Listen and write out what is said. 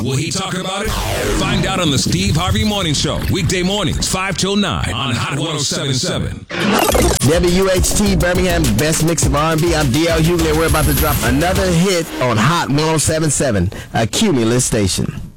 Will he talk about it? Find out on the Steve Harvey Morning Show. Weekday mornings, 5 till 9 on Hot 107.7. WHT Birmingham, best mix of R&B. I'm DL Hughley, and we're about to drop another hit on Hot 107.7, a Cumulus station.